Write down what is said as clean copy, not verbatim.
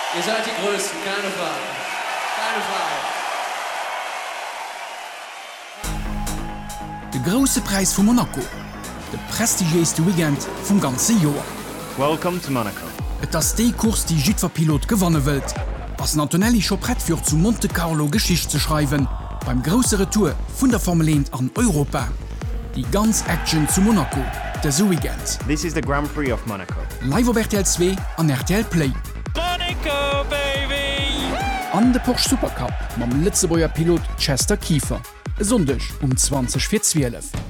Ihr seid die Größten, keine Frage. Keine Frage. De grosse Preis vu Monaco. De prestigieeste Weekend vum ganze Joer. Welcome to Monaco. Et ass D-Kurs die Jitwerpilot gewanne wët. Ass Antonelli Choprett fir zu Monte Carlo Geschicht ze schreiben, beim grosse Retour vun der Formel 1 an Europa. Die ganz Action zu Monaco, der Weekend. This is the Grand Prix of Monaco. Live op RTL 2 an RTL Play. Monaco, baby! An de Porsche Supercup mam Litzebauer Pilot Chester Kiefer. Sondech 20:12.